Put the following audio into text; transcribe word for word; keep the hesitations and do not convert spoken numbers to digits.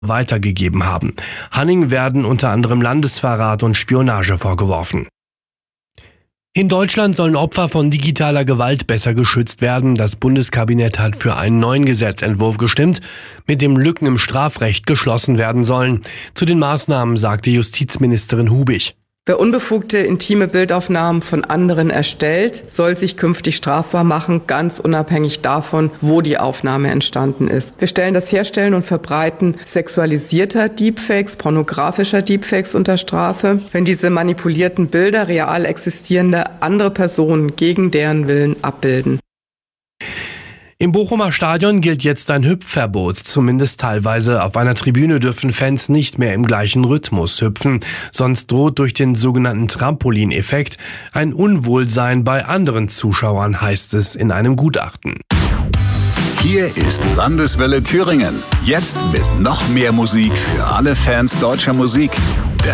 weitergegeben haben. Hanning werden unter anderem Landesverrat und Spionage vorgeworfen. In Deutschland sollen Opfer von digitaler Gewalt besser geschützt werden. Das Bundeskabinett hat für einen neuen Gesetzentwurf gestimmt, mit dem Lücken im Strafrecht geschlossen werden sollen. Zu den Maßnahmen sagte Justizministerin Hubig: Wer unbefugte intime Bildaufnahmen von anderen erstellt, soll sich künftig strafbar machen, ganz unabhängig davon, wo die Aufnahme entstanden ist. Wir stellen das Herstellen und Verbreiten sexualisierter Deepfakes, pornografischer Deepfakes unter Strafe, wenn diese manipulierten Bilder real existierende andere Personen gegen deren Willen abbilden. Im Bochumer Stadion gilt jetzt ein Hüpfverbot, zumindest teilweise. Auf einer Tribüne dürfen Fans nicht mehr im gleichen Rhythmus hüpfen, sonst droht durch den sogenannten Trampolineffekt ein Unwohlsein bei anderen Zuschauern, heißt es in einem Gutachten. Hier ist Landeswelle Thüringen, jetzt mit noch mehr Musik für alle Fans deutscher Musik.